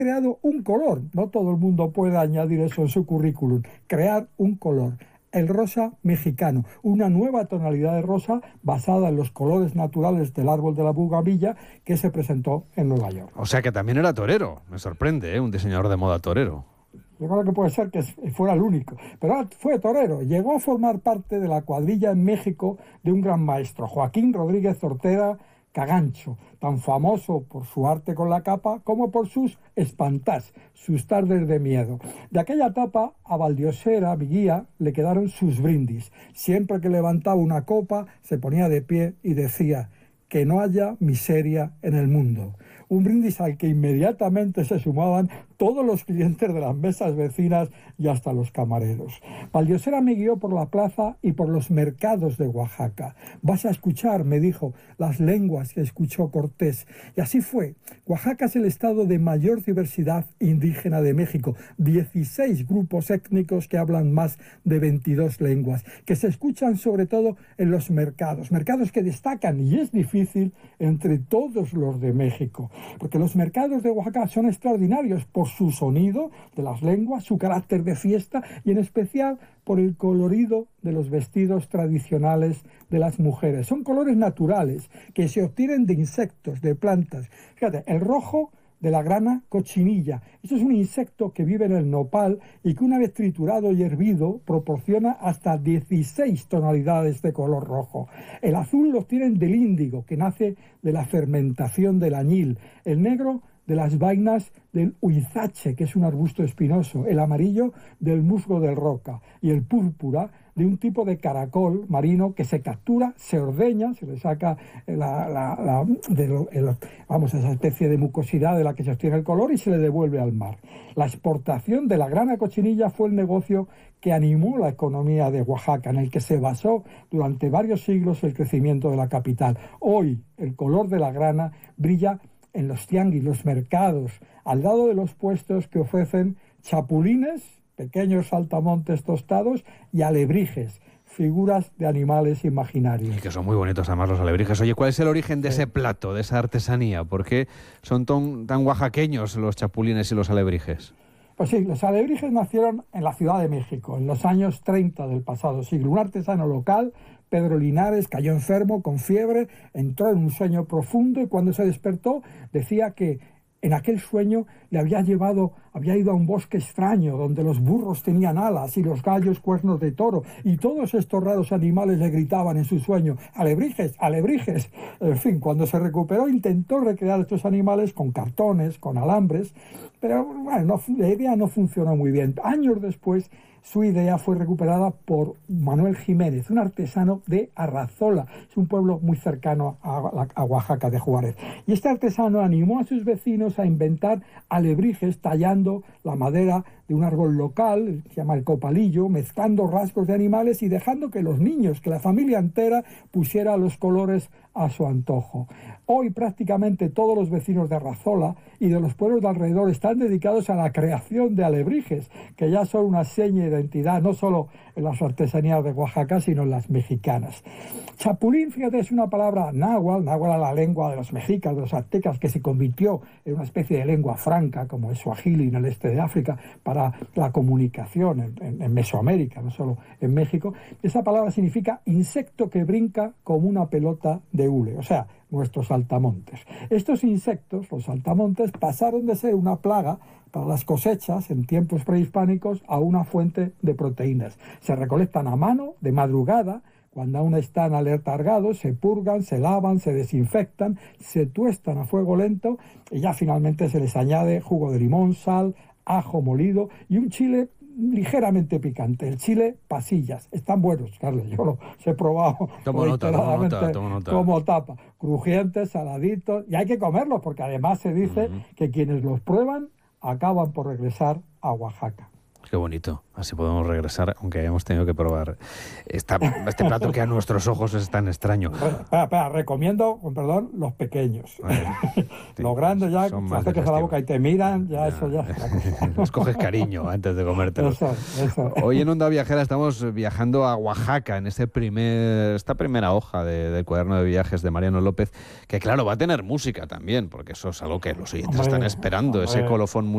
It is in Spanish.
creado un color. No todo el mundo puede añadir eso en su currículum. Crear un color. El rosa mexicano, una nueva tonalidad de rosa basada en los colores naturales del árbol de la bugamilla que se presentó en Nueva York. O sea que también era torero, me sorprende, ¿eh? Un diseñador de moda torero. Yo creo que puede ser que fuera el único, pero fue torero. Llegó a formar parte de la cuadrilla en México de un gran maestro, Joaquín Rodríguez Ortega Cagancho, tan famoso por su arte con la capa como por sus espantás, sus tardes de miedo. De aquella etapa, a Valdiosera, mi guía, le quedaron sus brindis. Siempre que levantaba una copa, se ponía de pie y decía: que no haya miseria en el mundo. Un brindis al que inmediatamente se sumaban todos los clientes de las mesas vecinas y hasta los camareros. Valdiosera me guió por la plaza y por los mercados de Oaxaca. Vas a escuchar, me dijo, las lenguas que escuchó Cortés. Y así fue. Oaxaca es el estado de mayor diversidad indígena de México. 16 grupos étnicos que hablan más de 22 lenguas, que se escuchan sobre todo en los mercados. Mercados que destacan, y es difícil, entre todos los de México. Porque los mercados de Oaxaca son extraordinarios por su sonido de las lenguas, su carácter de fiesta y en especial por el colorido de los vestidos tradicionales de las mujeres. Son colores naturales que se obtienen de insectos, de plantas. Fíjate, el rojo de la grana cochinilla. Eso es un insecto que vive en el nopal y que una vez triturado y hervido proporciona hasta 16 tonalidades de color rojo. El azul lo obtienen del índigo, que nace de la fermentación del añil. El negro de las vainas del huizache, que es un arbusto espinoso, el amarillo del musgo del roca y el púrpura de un tipo de caracol marino que se captura, se ordeña, se le saca esa especie de mucosidad de la que se obtiene el color y se le devuelve al mar. La exportación de la grana cochinilla fue el negocio que animó la economía de Oaxaca, en el que se basó durante varios siglos el crecimiento de la capital. Hoy el color de la grana brilla en los tianguis, los mercados, al lado de los puestos que ofrecen chapulines, pequeños saltamontes tostados, y alebrijes, figuras de animales imaginarios. Y que son muy bonitos además los alebrijes. Oye, ¿cuál es el origen de ese plato, de esa artesanía? ¿Por qué son tan oaxaqueños los chapulines y los alebrijes? Pues sí, los alebrijes nacieron en la Ciudad de México, en los años 30 del pasado siglo. Un artesano local, Pedro Linares, cayó enfermo, con fiebre, entró en un sueño profundo y cuando se despertó decía que en aquel sueño le había ido a un bosque extraño donde los burros tenían alas y los gallos cuernos de toro y todos estos raros animales le gritaban en su sueño: alebrijes, alebrijes. En fin, cuando se recuperó intentó recrear estos animales con cartones, con alambres, pero bueno, la idea no funcionó muy bien. Años después su idea fue recuperada por Manuel Jiménez, un artesano de Arrazola, es un pueblo muy cercano a Oaxaca de Juárez. Y este artesano animó a sus vecinos a inventar alebrijes tallando la madera de un árbol local, se llama el copalillo, mezclando rasgos de animales y dejando que los niños, que la familia entera, pusiera los colores a su antojo. Hoy prácticamente todos los vecinos de Arrazola y de los pueblos de alrededor están dedicados a la creación de alebrijes, que ya son una seña de identidad, no solo en las artesanías de Oaxaca, sino en las mexicanas. Chapulín, fíjate, es una palabra náhuatl era la lengua de los mexicas, de los aztecas, que se convirtió en una especie de lengua franca, como es suajili en el este de África, para la comunicación en Mesoamérica, no solo en México. Esa palabra significa insecto que brinca como una pelota de hule, o sea, nuestros saltamontes. Estos insectos, los saltamontes, pasaron de ser una plaga para las cosechas en tiempos prehispánicos a una fuente de proteínas. Se recolectan a mano, de madrugada, cuando aún están aletargados, se purgan, se lavan, se desinfectan, se tuestan a fuego lento y ya finalmente se les añade jugo de limón, sal, ajo molido y un chile ligeramente picante, el chile pasillas. Están buenos, Carlos, yo los he probado tomo nota. como tapa. Crujientes, saladitos, y hay que comerlos porque además se dice que quienes los prueban acaban por regresar a Oaxaca. Qué bonito. Así podemos regresar, aunque hayamos tenido que probar este plato que a nuestros ojos es tan extraño. Espera, recomiendo, con perdón, los pequeños. Los grandes ya, te acercas a la boca y te miran, eso ya. Escoges cariño antes de comértelos. Eso. Hoy en Onda Viajera estamos viajando a Oaxaca, en esta primera hoja del cuaderno de viajes de Mariano López, que claro, va a tener música también, porque eso es algo que los oyentes están esperando, ese colofón musical.